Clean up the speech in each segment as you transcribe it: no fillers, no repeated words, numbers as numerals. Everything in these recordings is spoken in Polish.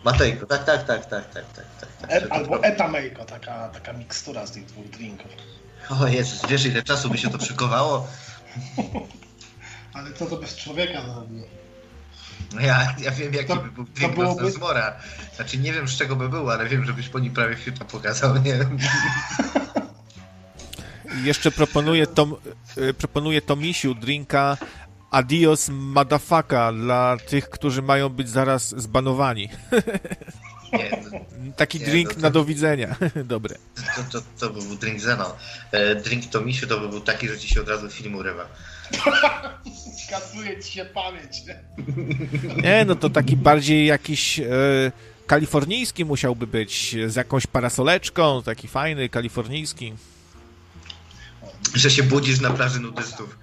Matejko, tak. Albo Etamejko, taka mikstura z tych dwóch drinków. O Jezus, wiesz ile czasu by się to szykowało? Ale co to bez człowieka zrobiło? Ja wiem jaki by był drink Mocna Zmora. Znaczy nie wiem z czego by był, ale wiem, żebyś po nim prawie fiuta pokazał, nie wiem. Jeszcze proponuję Tomisiu drinka Adios Motherfucker dla tych, którzy mają być zaraz zbanowani. Taki drink na do widzenia. Dobre. To by był drink Zeno. Drink Tomisiu to by był taki, że ci się od razu film urywa. Skasuje ci się pamięć, nie? Nie, no to taki bardziej jakiś kalifornijski musiałby być, z jakąś parasoleczką, taki fajny, kalifornijski. Że się budzisz na plaży nudystów.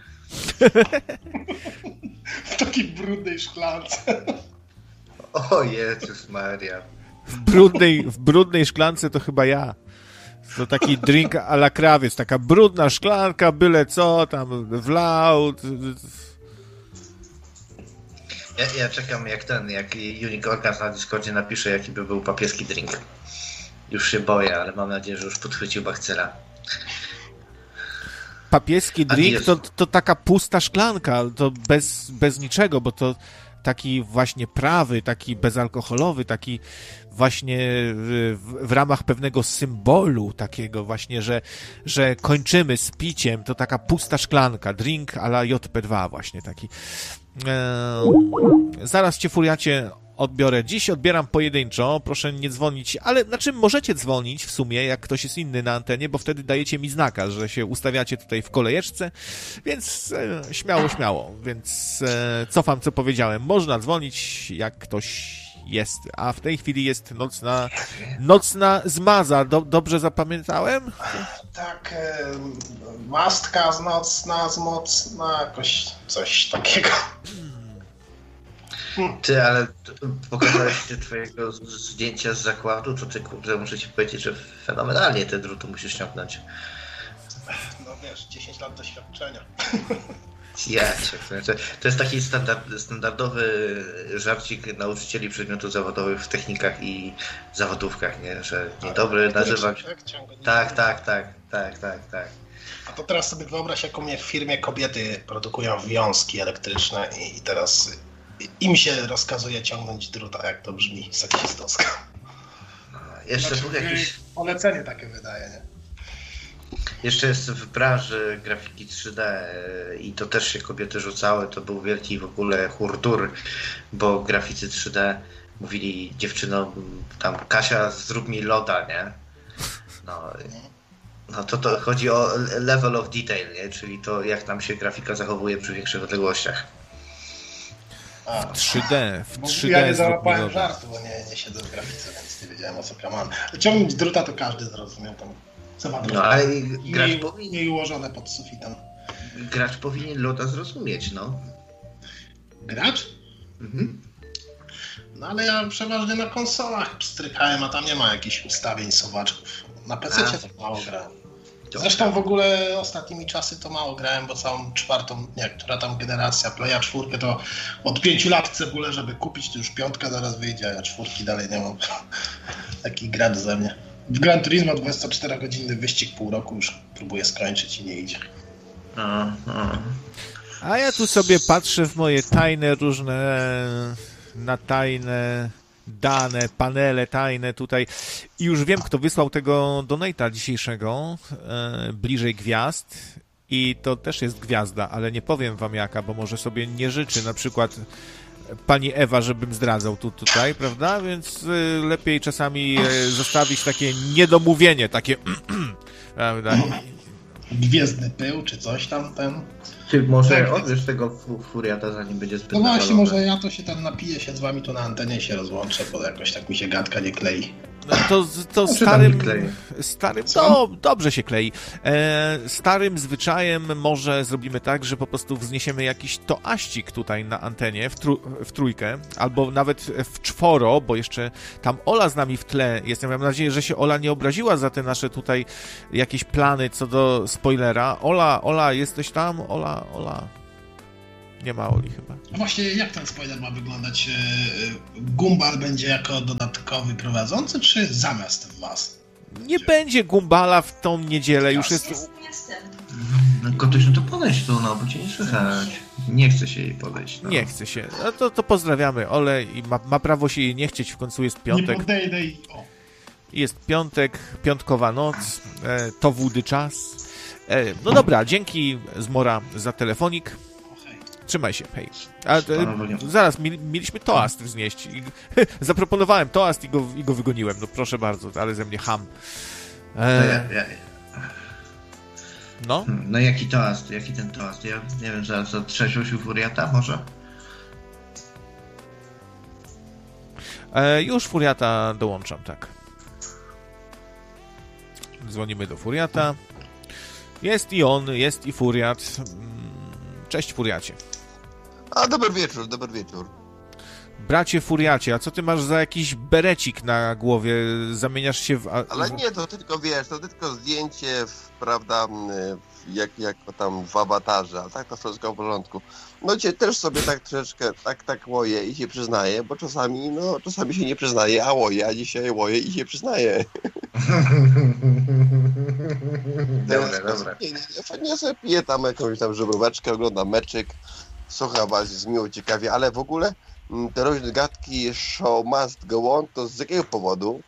W takiej brudnej szklance. O Jezus Maria. W brudnej szklance to chyba ja. To taki drink a la krawiec, taka brudna szklanka, byle co tam wlał. Ja czekam jak Unicorn na Discordzie napisze, jaki by był papieski drink. Już się boję, ale mam nadzieję, że już podchwycił bakcyla. Papieski drink to taka pusta szklanka, to bez niczego, bo to taki właśnie prawy, taki bezalkoholowy, taki właśnie w ramach pewnego symbolu takiego właśnie, że kończymy z piciem, to taka pusta szklanka, drink a la JP2 właśnie taki. Zaraz cię, Furiacie, odbiorę. Dziś odbieram pojedynczo, proszę nie dzwonić, ale na czym możecie dzwonić w sumie, jak ktoś jest inny na antenie, bo wtedy dajecie mi znaka, że się ustawiacie tutaj w kolejeczce, więc śmiało, więc cofam, co powiedziałem. Można dzwonić, jak ktoś jest, a w tej chwili jest nocna zmaza. Dobrze zapamiętałem? Tak, mastka nocna, jakoś coś takiego. Ty, ale pokazałeś twojego zdjęcia z zakładu, to ty, kurde, muszę ci powiedzieć, że fenomenalnie te druty musisz ciągnąć. No wiesz, 10 lat doświadczenia. To jest taki standardowy żarcik nauczycieli przedmiotów zawodowych w technikach i zawodówkach, nie? Że dzień dobry, nazywam się... Tak. A to teraz sobie wyobraź, jak u mnie w firmie kobiety produkują wiązki elektryczne i teraz im się rozkazuje ciągnąć druta, jak to brzmi seksistowsko. Jeszcze był jakiś... Polecenie takie wydaje, nie? Jeszcze jest w branży grafiki 3D i to też się kobiety rzucały, to był wielki w ogóle hurtur, bo graficy 3D mówili dziewczynom tam, Kasia, zrób mi loda, nie? No to chodzi o level of detail, nie? Czyli to, jak nam się grafika zachowuje przy większych odległościach. W 3D ja nie załapałem żartu, bo nie siedzę w grafice, więc nie wiedziałem, o co kramamy. Ciągnąć druta to każdy zrozumiał tam. No ale gracz mniej ułożone pod sufitem. Gracz powinien loda zrozumieć, no. Gracz? Mhm. No ale ja przeważnie na konsolach strykałem, a tam nie ma jakichś ustawień sowaczków. Na PC-cie to mało grałem. Zresztą w ogóle ostatnimi czasy to mało grałem, bo całą czwartą, która tam generacja, Playa 4 to od 5 lat cebulę, żeby kupić, to już 5 zaraz wyjdzie, a ja 4 dalej nie mam. Taki gracz ze mnie. W Gran Turismo 24-godzinny wyścig pół roku już próbuję skończyć i nie idzie. A ja tu sobie patrzę w moje tajne różne tajne dane, panele tajne tutaj i już wiem, kto wysłał tego donate'a dzisiejszego, bliżej gwiazd, i to też jest gwiazda, ale nie powiem wam jaka, bo może sobie nie życzy na przykład pani Ewa, żebym zdradzał tutaj, prawda? Więc lepiej czasami zostawić takie niedomówienie, takie prawda? Gwiezdny pył, czy coś tam ten. Czy może odwiesz tego furiata, zanim będzie zbyt... No właśnie, może ja to się tam napiję się z wami tu na antenie i się rozłączę, bo jakoś tak mi się gadka nie klei. No to starym, no dobrze się klei. Starym zwyczajem może zrobimy tak, że po prostu wzniesiemy jakiś toaścik tutaj na antenie w trójkę, albo nawet w czworo, bo jeszcze tam Ola z nami w tle jest. Ja mam nadzieję, że się Ola nie obraziła za te nasze tutaj jakieś plany co do spoilera. Ola, jesteś tam? Ola. Nie ma Oli chyba. A właśnie jak ten spoiler ma wyglądać? Gumball będzie jako dodatkowy prowadzący, czy zamiast was? Nie będzie Gumballa w tą niedzielę, już jest... Jestem. No Kotuś, no to podejdź tu, no, bo cię nie słychać. Nie chce się jej podejść, no. Nie chce się. No to pozdrawiamy Ole i ma prawo się jej nie chcieć, w końcu jest piątek. Nie podejdę i o. Jest piątek, piątkowa noc, to wódy czas. No dobra, dzięki Zmora za telefonik. Hej. Trzymaj się, hej. Zaraz, mieliśmy toast wznieść. Zaproponowałem toast i go wygoniłem. No proszę bardzo, ale ze mnie ham. No? No jaki toast? Jaki ten toast? Ja nie wiem, za trzeźwość u Furiata może? Już Furiata dołączam, tak. Dzwonimy do Furiata. Jest i on, jest i Furiat. Cześć Furiacie. A, dobry wieczór, dobry wieczór. Bracie Furiacie, a co ty masz za jakiś berecik na głowie? Zamieniasz się w... Ale nie, to tylko, wiesz, to tylko zdjęcie, prawda, jak tam w awatarze, a tak to wszystko w porządku. No cię też sobie tak troszeczkę, tak łoję i się przyznaję, bo czasami się nie przyznaję, a łoję, a dzisiaj łoję i się przyznaję. Dobra. Nie sobie piję tam jakąś tam żubróweczkę, oglądam meczyk, słucham was, jest miło, ciekawie, ale w ogóle te różne gadki show must go on, to z jakiego powodu?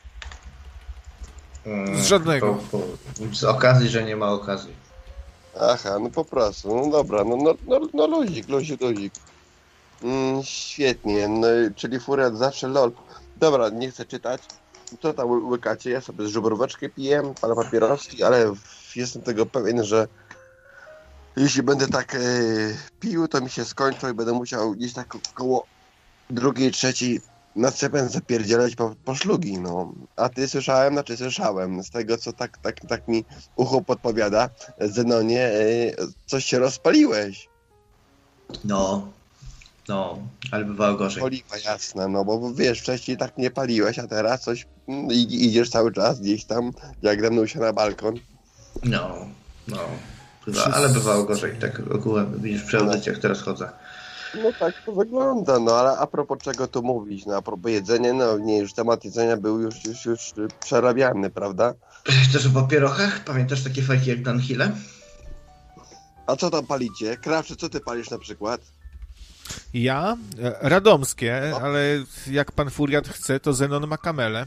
Z żadnego. Z okazji, że nie ma okazji. Aha, no po prostu, no dobra, no luzik. Świetnie, no, czyli Furiat zawsze lol. Dobra, nie chcę czytać. Co tam łykacie? Ja sobie z żubróweczkę piję, palę papieroski, ale jestem tego pewien, że jeśli będę tak pił, to mi się skończą i będę musiał gdzieś tak koło drugiej, trzeciej na trzepem zapierdzielać po szlugi, no. A ty słyszałem, z tego, co tak mi ucho podpowiada, Zenonie, coś się rozpaliłeś. No, ale bywało gorzej. Oliwa jasna, no bo wiesz, wcześniej tak nie paliłeś, a teraz coś idziesz cały czas gdzieś tam, jak Danusia na balkon. No. Ale bywało gorzej, tak ogółem, widzisz, przy audycjach teraz chodzę. No tak to wygląda, no ale a propos czego tu mówić, no a propos jedzenia, no nie, już temat jedzenia był już przerabiany, prawda? Też o papierochach? Pamiętasz takie fajki jak Dunhille? A co tam palicie? Krawcze, co ty palisz na przykład? Ja? Radomskie, ale jak pan Furiat chce, to Zenon ma kamelę.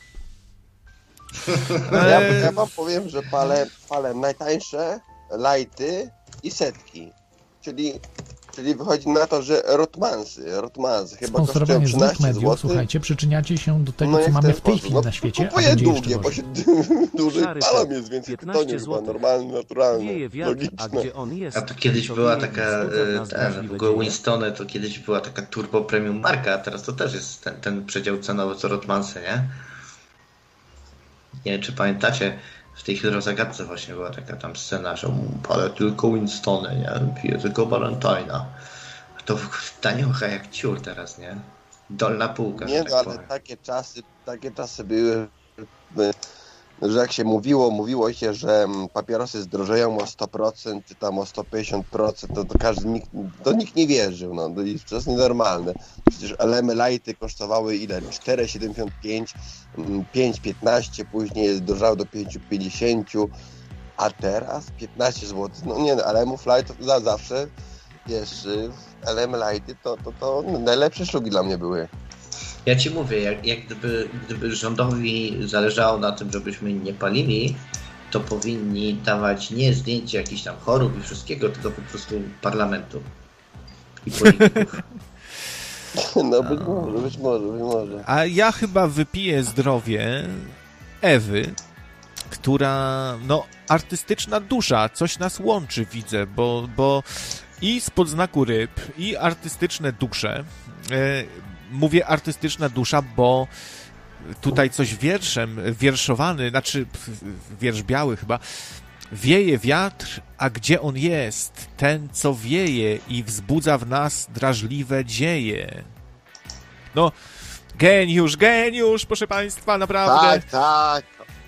Ja wam powiem, że palę najtańsze, lighty i setki, czyli wychodzi na to, że Rotmansy chyba kosztują 13 mediów, zł. Słuchajcie, przyczyniacie się do tego, co mamy w tej chwili na świecie, a będzie długie, jeszcze bo się dłużej palą jest, więc to nie chyba normalne, naturalne, logiczne. A to kiedyś była taka, w ogóle Winstony to kiedyś była taka turbo premium marka, a teraz to też jest ten przedział cenowy co Rotmansy, nie? Nie wiem, czy pamiętacie, w tej hydrozagadce właśnie była taka tam scena, że palę tylko Winstony, nie? Piję tylko Balentina. To taniocha jak ciur teraz, nie? Dolna półka. Nie, tak ale powiem. takie czasy były, że jak się mówiło się, że papierosy zdrożeją o 100%, czy tam o 150%, to nikt nie wierzył, no, to jest nienormalne. Przecież LM lighty kosztowały ile? 4,75, 5,15, później zdrożały do 5,50, a teraz 15 zł. No nie, LM-ów lightów zawsze, wiesz, LM lighty to najlepsze szlugi dla mnie były. Ja ci mówię, jak gdyby rządowi zależało na tym, żebyśmy nie palili, to powinni dawać nie zdjęcie jakichś tam chorób i wszystkiego, tylko po prostu parlamentu i polityków. No być może. A ja chyba wypiję zdrowie Ewy, która, no, artystyczna dusza, coś nas łączy, widzę, bo i spod znaku ryb, i artystyczne dusze. Mówię artystyczna dusza, bo tutaj coś wierszowany, znaczy wiersz biały chyba. Wieje wiatr, a gdzie on jest? Ten, co wieje i wzbudza w nas drażliwe dzieje. No, geniusz, proszę państwa, naprawdę. Tak.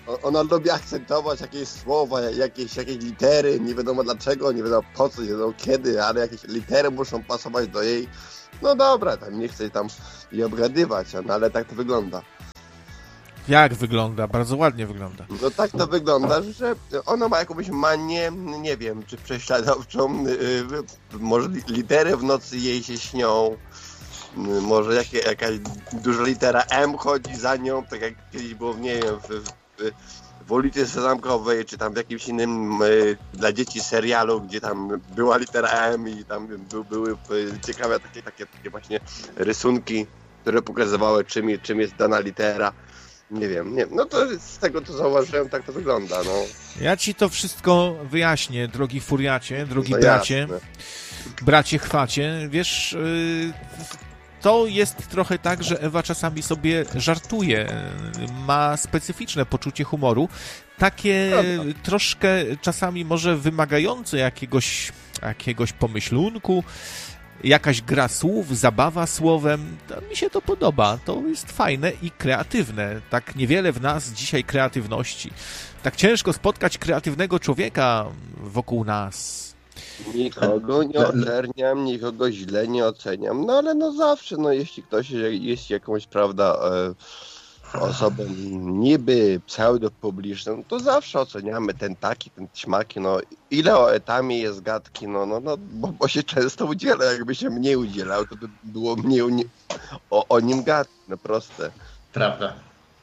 Ona lubi akcentować jakieś słowa, jakieś litery, nie wiadomo dlaczego, nie wiadomo po co, nie wiadomo kiedy, ale jakieś litery muszą pasować do jej. No dobra, tam nie chcę tam jej obgadywać, no ale tak to wygląda. Jak wygląda? Bardzo ładnie wygląda. No tak to wygląda, że ona ma jakąś manię, nie wiem, czy prześladowczą, może litery w nocy jej się śnią, może jakaś duża litera M chodzi za nią, tak jak kiedyś było, nie wiem, w ulicy Sezamkowej, czy tam w jakimś innym dla dzieci serialu, gdzie tam była litera M i tam były ciekawe takie właśnie rysunki, które pokazywały, czym jest dana litera. Nie wiem, no to z tego co zauważyłem, tak to wygląda, no. Ja ci to wszystko wyjaśnię, drogi furiacie, drogi No bracie, jasne. bracie chwacie. Wiesz, to jest trochę tak, że Ewa czasami sobie żartuje, ma specyficzne poczucie humoru, takie troszkę czasami może wymagające jakiegoś pomyślunku, jakaś gra słów, zabawa słowem, to mi się to podoba, to jest fajne i kreatywne. Tak niewiele w nas dzisiaj kreatywności. Tak ciężko spotkać kreatywnego człowieka wokół nas. Nikogo nie oczerniam, nikogo źle nie oceniam, no ale no zawsze, no jeśli ktoś jest jakąś, prawda, osobą niby pseudo-publiczną, to zawsze oceniamy ten śmaki, no ile o etamie jest gadki, no, bo się często udziela, jakby się mniej udzielał, to by było mniej o nim gadki, no proste. Prawda.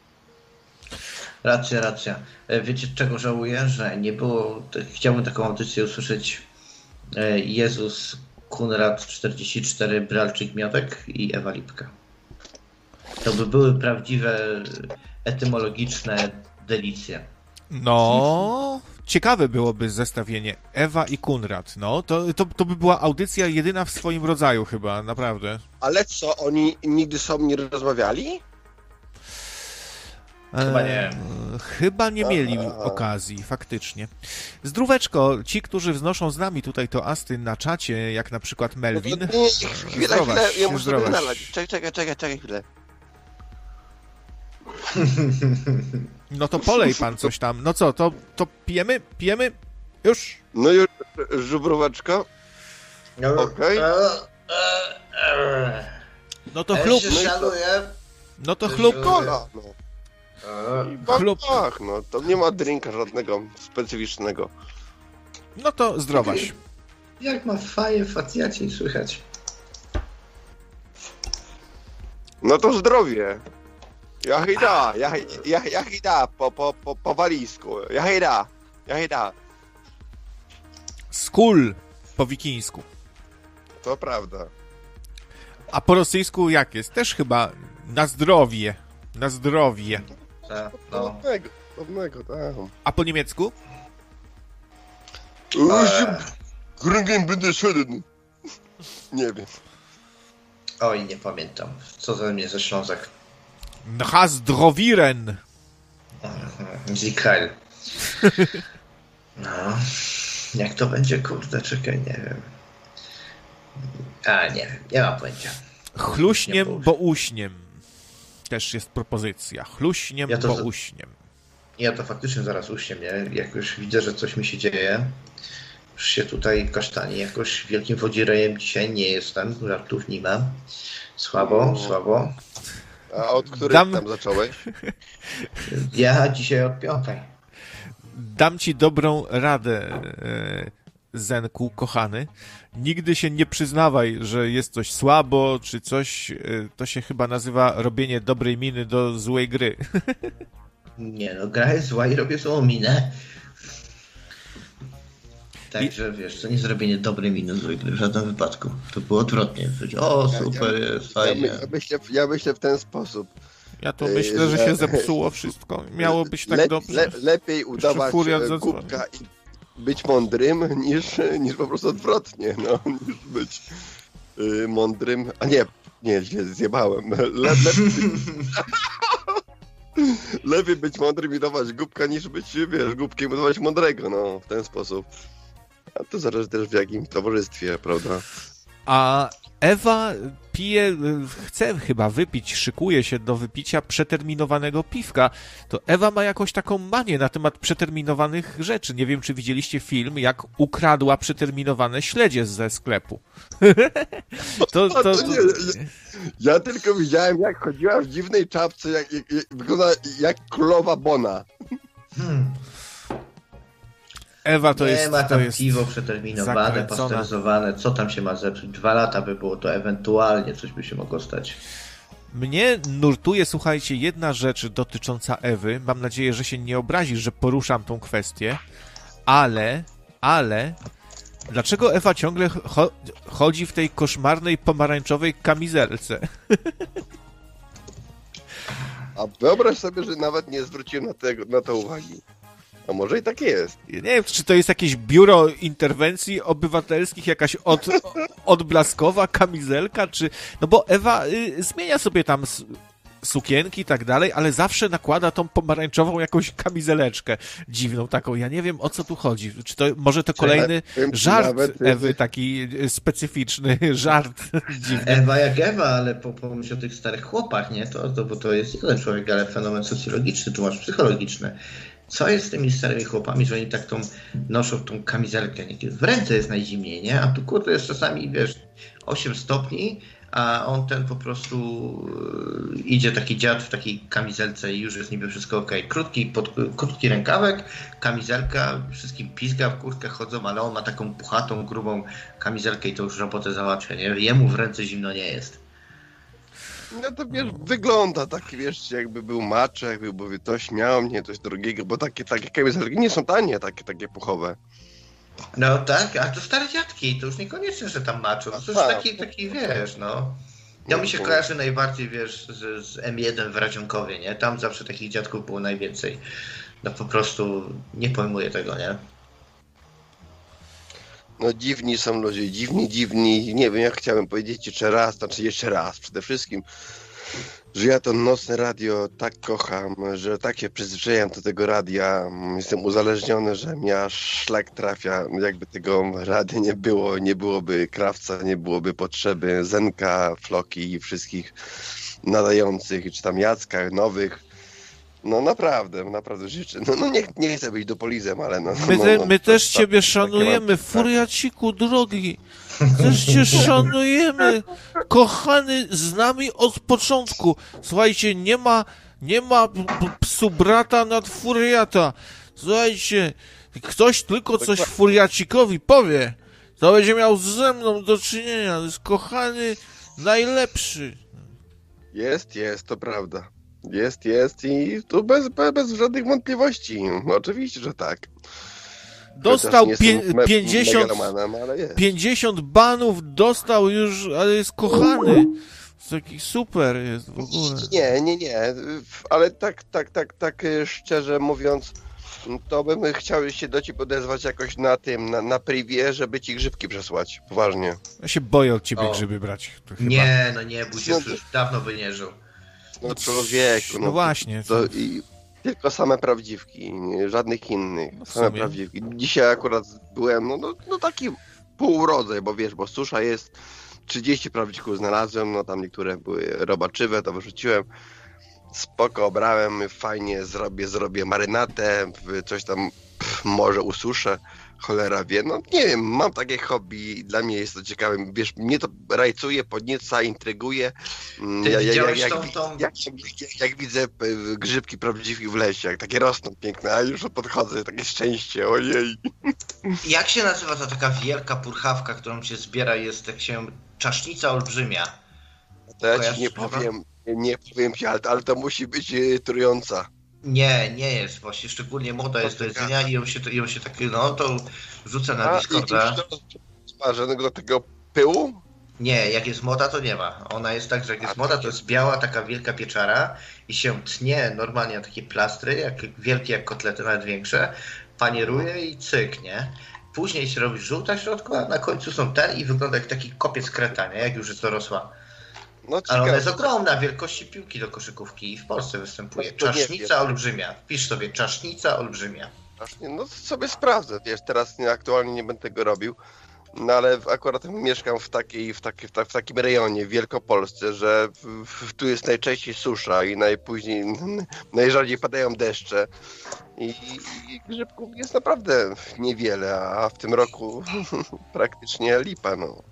Racja. Wiecie czego żałuję? Że nie było, chciałbym taką audycję usłyszeć Jezus, Kunrad 44, Bralczyk Miodek i Ewa Lipka. To by były prawdziwe etymologiczne delicje. No, ciekawe byłoby zestawienie Ewa i Kunrad. No, to by była audycja jedyna w swoim rodzaju chyba, naprawdę. Ale co, oni nigdy sobie nie rozmawiali? Chyba nie. Chyba nie mieli okazji, faktycznie. Zdróweczko, ci, którzy wznoszą z nami tutaj toasty na czacie, jak na przykład Melvin. Chwilę, ja muszę sobie nalać. Czekaj chwilę. No to polej pan coś tam. No co, to pijemy? Pijemy? Już? No już, żubróweczko. Okej. No to chlub. No to chlub. Kola, no. Chlub. Tak, no to nie ma drinka żadnego specyficznego. No to zdrowaś. Jak ma faję facjacie słychać. No to zdrowie. Jachida po walijsku. Jachida. Skul po wikińsku. To prawda. A po rosyjsku jak jest? Też chyba na zdrowie. Na zdrowie. Podobnego, tak. A po niemiecku? Nie wiem. Oj, nie pamiętam. Co ze mnie ze Ślązak? Na zdrowiren. Zikheil. No. Jak to będzie, kurde, czekaj, nie wiem. Nie mam pojęcia. Chluśniem, bo uśniem. Też jest propozycja. Chluśniem, bo uśniem. Ja to faktycznie zaraz uśniem, nie? Jak już widzę, że coś mi się dzieje, już się tutaj kasztani, jakoś wielkim wodzirejem dzisiaj nie jestem, żartów nie mam. Słabo. A od której tam zacząłeś? Ja dzisiaj od 5. Dam ci dobrą radę, Zenku, kochany. Nigdy się nie przyznawaj, że jest coś słabo, czy coś, to się chyba nazywa robienie dobrej miny do złej gry. Nie no, gra jest zła i robię złą minę. Także wiesz, to nie zrobienie dobrej miny do złej gry w żadnym wypadku. To było odwrotnie. O, super, jest fajnie. Ja myślę w ten sposób. Ja to myślę, że się zepsuło wszystko. Miało być tak dobrze. Lepiej udawać głupka i być mądrym, niż po prostu odwrotnie, no, niż być mądrym. A nie, zjebałem. Lepiej być mądrym i dawać głupka, niż być, wiesz, głupkiem i dawać mądrego, no, w ten sposób. A to zależy też w jakim towarzystwie, prawda? A Ewa pije, chce chyba wypić, szykuje się do wypicia przeterminowanego piwka. To Ewa ma jakąś taką manię na temat przeterminowanych rzeczy. Nie wiem, czy widzieliście film, jak ukradła przeterminowane śledzie ze sklepu. Ja tylko widziałem, jak chodziła w dziwnej czapce, wygląda jak królowa Bona. Ewa to nie jest... ma tam jest piwo przeterminowane, pasteryzowane, co tam się ma zepsuć? 2 lata by było, to ewentualnie coś by się mogło stać. Mnie nurtuje, słuchajcie, jedna rzecz dotycząca Ewy. Mam nadzieję, że się nie obrazisz, że poruszam tą kwestię, ale dlaczego Ewa ciągle chodzi w tej koszmarnej pomarańczowej kamizelce? A wyobraź sobie, że nawet nie zwróciłem na to uwagi. A może i tak jest. Nie wiem, czy to jest jakieś biuro interwencji obywatelskich, jakaś odblaskowa kamizelka, czy... No bo Ewa zmienia sobie tam sukienki i tak dalej, ale zawsze nakłada tą pomarańczową jakąś kamizeleczkę dziwną taką. Ja nie wiem, o co tu chodzi. Czy to może to kolejny żart Ewy, taki specyficzny żart dziwny. Ewa jak Ewa, ale pomyśl o tych starych chłopach, nie? Bo to jest jeden człowiek, ale fenomen socjologiczny, czy masz psychologiczny. Co jest z tymi starymi chłopami, że oni tak noszą tą kamizelkę? W ręce jest najzimniej, nie? A tu kurde jest czasami, 8 stopni, a on po prostu idzie taki dziad w takiej kamizelce i już jest niby wszystko okej. Krótki rękawek, kamizelka, wszystkim pizga, w kurtkach chodzą, ale on ma taką puchatą, grubą kamizelkę i to już robotę załatwia, nie? Jemu w ręce zimno nie jest. No to wygląda tak, jakby był macho, jakby to śmiało mnie, coś drogiego, bo takie kamizelki nie są tanie, takie puchowe. No tak, a to stare dziadki, to już niekoniecznie, że tam macho, to już taki no. Ja mi się kojarzy najbardziej, z M1 w Radzionkowie, nie? Tam zawsze takich dziadków było najwięcej. No po prostu nie pojmuję tego, nie? No dziwni są ludzie, dziwni. Nie wiem, jak chciałem powiedzieć jeszcze raz przede wszystkim, że ja to nocne radio tak kocham, że tak się przyzwyczaiam do tego radia. Jestem uzależniony, że mnie aż szlak trafia. Jakby tego radia nie byłoby Krawca, nie byłoby Potrzeby, Zenka, Floki i wszystkich nadających, czy tam Jacka, nowych. No naprawdę życzę. No nie chcę być dopolizem, ale My też ciebie szanujemy, furiaciku drogi. Też cię szanujemy. Kochany, z nami od początku. Słuchajcie, nie ma psu brata nad furiata. Słuchajcie, ktoś tylko coś furiacikowi powie, to będzie miał ze mną do czynienia. To jest kochany, najlepszy. Jest, to prawda. Jest i tu bez żadnych wątpliwości. Oczywiście, że tak. Dostał 50 banów, dostał już, ale jest kochany. Taki super jest w ogóle. Nie. Ale tak szczerze mówiąc, to bym chciał się do ciebie odezwać jakoś na privie, żeby ci grzybki przesłać. Poważnie. Ja się boję od ciebie grzyby brać. Nie, bój się, już dawno by nie żył. No człowieku. No właśnie. I tylko same prawdziwki, żadnych innych. Same prawdziwki. Dzisiaj akurat byłem, no taki półrodzaj, bo susza jest, 30 prawdziwków znalazłem, no tam niektóre były robaczywe, to wyrzuciłem. Spoko, obrałem, fajnie zrobię marynatę, coś tam może ususzę, cholera wie, no nie wiem, mam takie hobby, dla mnie jest to ciekawe, mnie to rajcuje, podnieca, intryguje. Jak widzę grzybki prawdziwki w lesie, jak takie rosną piękne, a już podchodzę, takie szczęście, ojej. Jak się nazywa ta taka wielka purchawka, którą się zbiera, jest czasznica olbrzymia? To ja ci nie powiem ci, ale to musi być trująca. Nie jest. Właśnie szczególnie młoda jest do jedzenia i ją się tak, to rzuca na Discorda. Ma żadnego tego pyłu? Nie, jak jest młoda, to nie ma. Ona jest tak, że jak jest młoda, to jest biała, taka wielka pieczara i się tnie normalnie na takie plastry, wielkie jak kotlety, nawet większe, panieruje i cyk, nie? Później się robi żółta w środku, a na końcu są i wygląda jak taki kopiec kreta, nie? Jak już jest dorosła. No, ale ona jest ogromna, wielkości piłki do koszykówki i w Polsce występuje. Czasznica olbrzymia. Wpisz sobie czasznica olbrzymia. No sobie sprawdzę, teraz aktualnie nie będę tego robił, No ale akurat mieszkam w takim rejonie w Wielkopolsce, że tu jest najczęściej susza i najrzadziej padają deszcze i grzybków jest naprawdę niewiele, a w tym roku praktycznie lipa, no.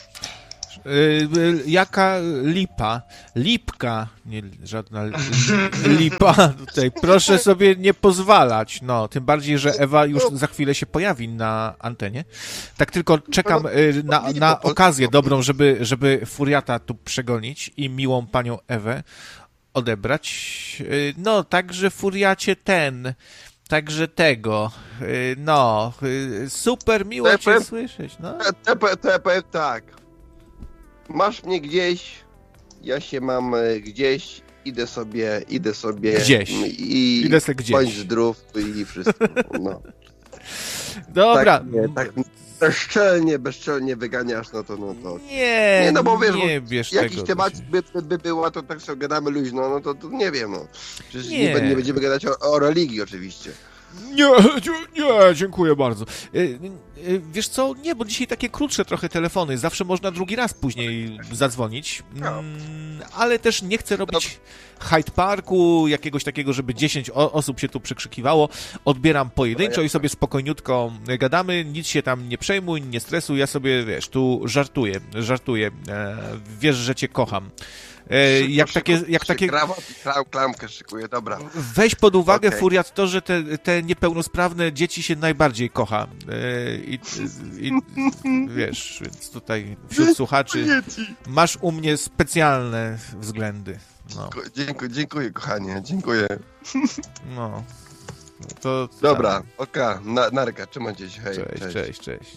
Jaka lipa? Lipka, nie żadna lipa tutaj. Proszę sobie nie pozwalać. No, tym bardziej, że Ewa już za chwilę się pojawi na antenie. Tak tylko czekam na okazję dobrą, żeby Furiata tu przegonić i miłą panią Ewę odebrać. No, także Furiacie Także tego, no, super miło cię słyszeć, no. Tak. Masz mnie gdzieś, ja się mam gdzieś, idę sobie gdzieś. Idę sobie gdzieś. Bądź zdrów i wszystko, no. Dobra. Tak bezczelnie wyganiasz, no to. Nie, no bo wiesz, nie bierz jakiś tego. temat by była, to tak sobie gadamy luźno, no to nie wiem, no. Przecież Nie. nie będziemy gadać o religii oczywiście. Nie, dziękuję bardzo. Wiesz co, nie, bo dzisiaj takie krótsze trochę telefony, zawsze można drugi raz później zadzwonić, ale też nie chcę robić Hyde Parku, jakiegoś takiego, żeby 10 osób się tu przekrzykiwało. Odbieram pojedynczo i sobie spokojniutko gadamy, nic się tam nie przejmuj, nie stresuj, ja sobie, wiesz, tu żartuję, wiesz, że cię kocham. Jak takie... Klamkę szykuję, dobra. Weź pod uwagę, Furiat, to, że te niepełnosprawne dzieci się najbardziej kocha. I wiesz, więc tutaj wśród słuchaczy masz u mnie specjalne względy. No. Dziękuję, kochanie, dziękuję. No. To dobra, narka, trzymajcie się, hej. Cześć.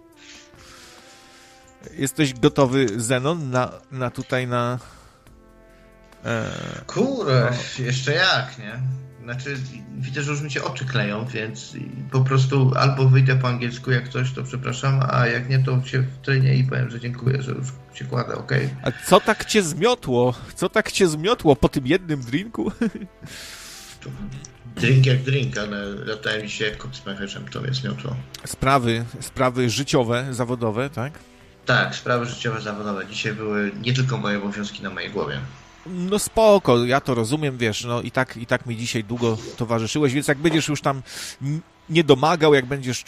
Jesteś gotowy, Zenon, na tutaj na... Kurę, jeszcze jak, nie? Znaczy, widzę, że już mi się oczy kleją, więc po prostu albo wyjdę po angielsku jak coś, to przepraszam, a jak nie, to się wtrynię i powiem, że dziękuję, że już się kładę, okej? A co tak cię zmiotło? Po tym jednym drinku? Drink jak drink, ale latałem mi się jak kot z mecheczem, to mnie zmiotło. Sprawy życiowe, zawodowe, tak? Tak, sprawy życiowe, zawodowe. Dzisiaj były nie tylko moje obowiązki na mojej głowie. No spoko, ja to rozumiem, wiesz, no i tak mi dzisiaj długo towarzyszyłeś, więc jak będziesz już tam nie domagał, jak będziesz